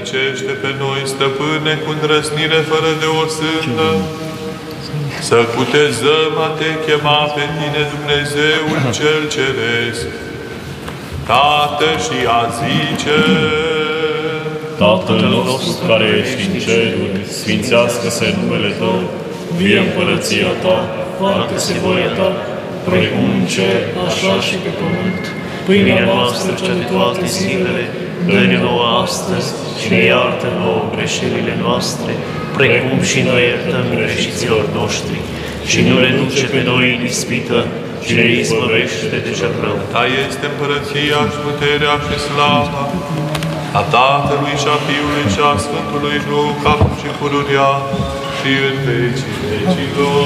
Stăpânește pe noi, Stăpâne, cu îndrăznire fără de o sândă, să cutezăm a te chema pe tine, Dumnezeul cel Ceresc, Tată, și a zice: Tatăl nostru care ești în ceruri, sfințească-se numele Tău, vie împărăția Ta, facă-se voia Ta, precum în cer, așa și pe pământ. Pâinea noastră cea de toate zilele, dă-ne nouă astăzi și ne iartă nouă greșelile noastre, precum și noi iertăm greșiților noștri. Și nu ne duce pe noi în ispită, ci ne izbăvește de cel rău. Ta este împărăția și puterea și slava a Tatălui și a Fiului și a Sfântului Duh, acum și pururea și în vecii vecilor.